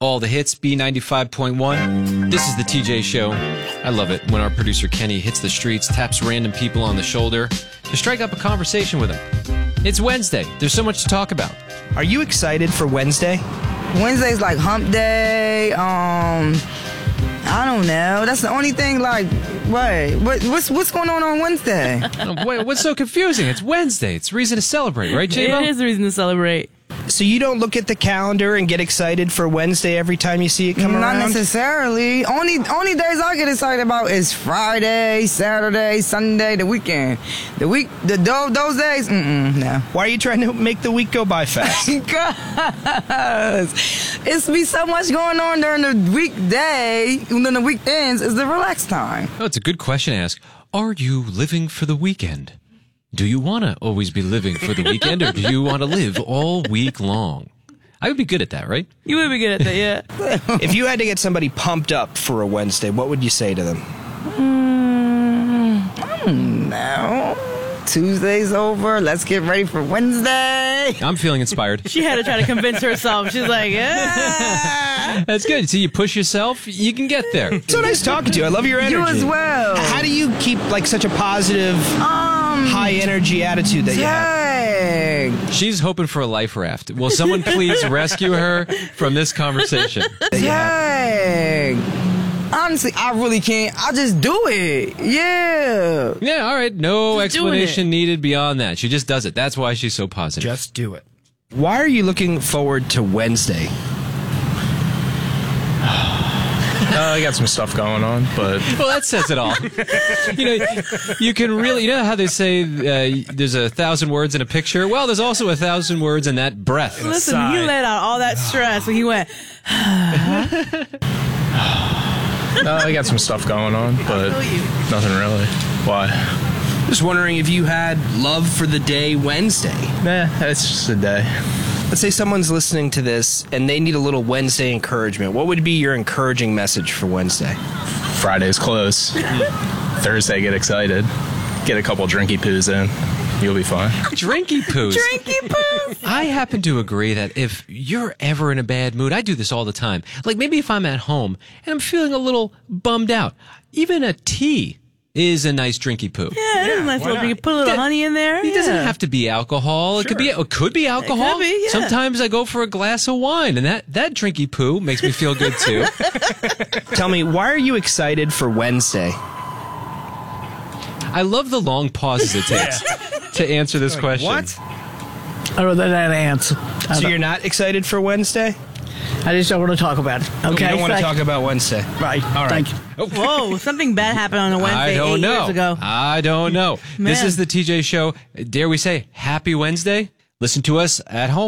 All the hits, B95.1. This is the TJ Show. I love it when our producer Kenny hits the streets, taps random people on the shoulder to strike up a conversation with them. It's Wednesday. There's so much to talk about. Are you excited for Wednesday? Wednesday's like hump day. I don't know. That's the only thing. Like, what's going on Wednesday? Wait, what's so confusing? It's Wednesday. It's reason to celebrate, right, J-Bo? It is a reason to celebrate. So you don't look at the calendar and get excited for Wednesday every time you see it come around? Not necessarily. Only days I get excited about is Friday, Saturday, Sunday, the weekend. Those days, no. Why are you trying to make the week go by fast? Because it's be so much going on during the weekday, and then the weekends is the relaxed time. Oh, it's a good question to ask. Are you living for the weekend? Do you want to always be living for the weekend, or do you want to live all week long? I would be good at that, right? You would be good at that, yeah. If you had to get somebody pumped up for a Wednesday, what would you say to them? I don't know. Tuesday's over. Let's get ready for Wednesday. I'm feeling inspired. She had to try to convince herself. She's like, yeah. That's good. See, you push yourself, you can get there. It's so nice talking to you. I love your energy. You as well. How do you keep like such a positive, high energy attitude that you have? She's hoping for a life raft. Will someone please rescue her from this conversation? Honestly, I really can't. I just do it. Yeah. Yeah, all right. No Just explanation needed beyond that. She just does it. That's why she's so positive. Just do it. Why are you looking forward to Wednesday? I got some stuff going on, but... Well, that says it all. You can really... You know how they say there's 1,000 words in a picture? Well, there's also 1,000 words in that breath. Listen, he let out all that stress when he went... I got some stuff going on, but nothing really. Why? Just wondering if you had love for the day Wednesday. Nah, it's just a day. Let's say someone's listening to this and they need a little Wednesday encouragement. What would be your encouraging message for Wednesday? Friday's close. Thursday, get excited. Get a couple drinky poos in. You'll be fine. Drinky poos. Drinky poos. I happen to agree that if you're ever in a bad mood, I do this all the time. Like maybe if I'm at home and I'm feeling a little bummed out, even a tea is a nice drinky poo. Yeah, it is a nice little. You put a little honey in there. It doesn't have to be alcohol. Sure. It could be alcohol. It could be, yeah. Sometimes I go for a glass of wine, and that drinky poo makes me feel good too. Tell me, why are you excited for Wednesday? I love the long pauses it takes to answer this question. What? I don't know that answer. So you're not excited for Wednesday? I just don't want to talk about it. Okay. You don't want to talk about Wednesday. Right. All right. Thank you. Whoa, something bad happened on a Wednesday years ago. I don't know. Man. This is the TJ Show. Dare we say happy Wednesday? Listen to us at home.